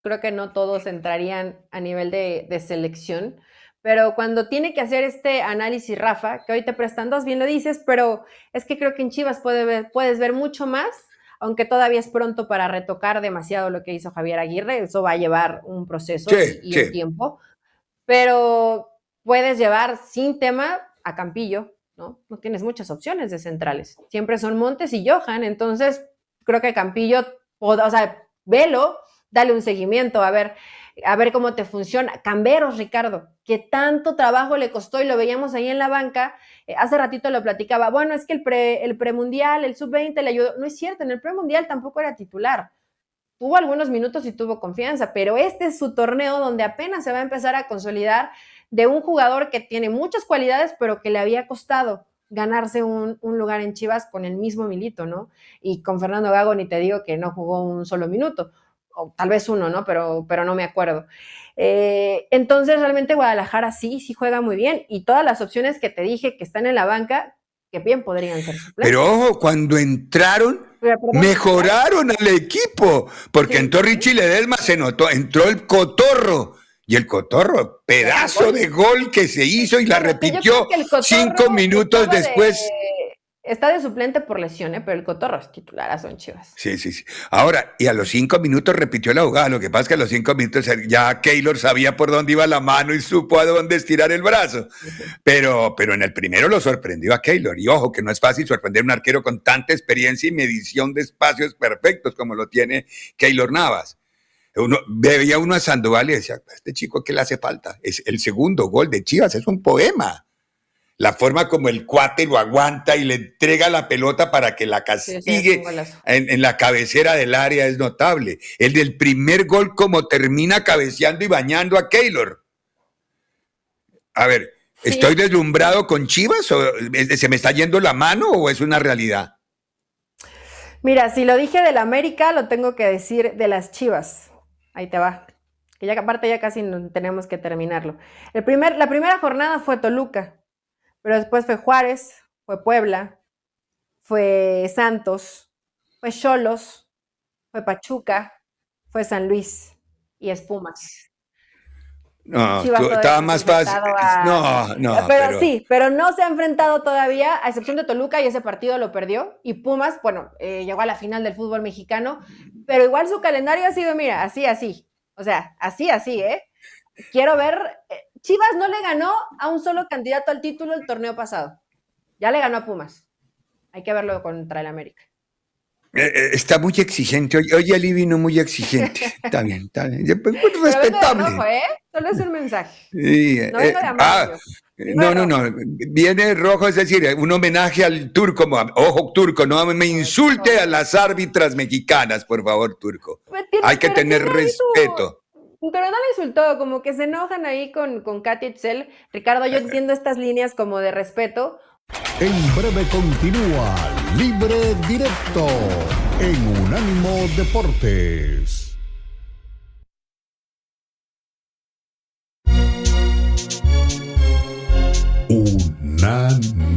creo que no todos entrarían a nivel de selección, pero cuando tiene que hacer este análisis Rafa, que hoy te prestan dos, bien lo dices, pero es que creo que en Chivas puedes ver mucho más, aunque todavía es pronto para retocar demasiado lo que hizo Javier Aguirre, eso va a llevar un proceso Sí, y un sí. tiempo, pero puedes llevar sin tema a Campillo, ¿no? No tienes muchas opciones de centrales. Siempre son Montes y Johan, entonces creo que Campillo, o sea, velo, dale un seguimiento, a ver cómo te funciona. Camberos, Ricardo, que tanto trabajo le costó y lo veíamos ahí en la banca, hace ratito lo platicaba, bueno, es que el premundial, el sub-20 le ayudó, no es cierto, en el premundial tampoco era titular, tuvo algunos minutos y tuvo confianza, pero este es su torneo donde apenas se va a empezar a consolidar de un jugador que tiene muchas cualidades, pero que le había costado ganarse un lugar en Chivas con el mismo Milito, ¿no? Y con Fernando Gago ni te digo que no jugó un solo minuto, o tal vez uno, ¿no? Pero no me acuerdo. Entonces realmente Guadalajara sí juega muy bien y todas las opciones que te dije que están en la banca, que bien podrían ser Pero suplentes. ojo, cuando entraron, Pero, perdón, claro. mejoraron al equipo, porque Sí, entró sí, Richie Ledesma, se notó, entró el Cotorro, y el Cotorro, y hace pedazo gol. de gol que se hizo y la Bueno, que yo creo repitió que el Cotorro 5 minutos después. está de suplente por lesión, pero el Cotorro es titularazo en Chivas. Sí, sí, sí. Ahora, y a los 5 minutos repitió la jugada. Lo que pasa es que a los 5 minutos ya Keylor sabía por dónde iba la mano y supo a dónde estirar el brazo. Sí, sí. Pero en el primero lo sorprendió a Keylor. Y ojo, que no es fácil sorprender a un arquero con tanta experiencia y medición de espacios perfectos como lo tiene Keylor Navas. Veía uno a Sandoval y decía, este chico, ¿qué le hace falta? Es el segundo gol de Chivas, es un poema. La forma como el cuate lo aguanta y le entrega la pelota para que la Sí, sí, es un castigue golazo. en la cabecera del área es notable. El del primer gol, como termina cabeceando y bañando a Keylor. A ver, ¿estoy Sí, deslumbrado con Chivas o se me está yendo la mano o es una realidad? mira, si lo dije del América, lo tengo que decir de las Chivas. Ahí te va. Que ya aparte ya casi tenemos que terminarlo. La primera jornada fue Toluca, pero después fue Juárez, fue Puebla, fue Santos, fue Cholos, fue Pachuca, fue San Luis y Espumas. No, Chivas todavía estaba no se ha más fácil. enfrentado a... No, no, Pero pero sí, pero no se ha enfrentado todavía, a excepción de Toluca, y ese partido lo perdió. Y Pumas, bueno, llegó a la final del fútbol mexicano, pero igual su calendario ha sido, mira, así. O sea, así, ¿eh? Quiero ver... Chivas no le ganó a un solo candidato al título el torneo pasado. Ya le ganó a Pumas. Hay que verlo contra el América. está muy exigente. Hoy Ali vino muy exigente. Está bien, está bien. Pues, Pero vengo de rojo, respetable. ¿eh? Solo es un mensaje. Sí, No vengo de amarillo. Vengo de no, no, rojo. no. Viene rojo, es decir, un homenaje al turco. Ojo, turco, no me insulte a Correcto. las árbitras mexicanas, por favor, turco. Hay que Pero tener tiene ahí respeto. pero no le insultó, como que se enojan ahí con Katy Itzel. Ricardo, yo entiendo estas líneas como de respeto. En breve continúa Libre Directo en Unánimo Deportes. Unánimo.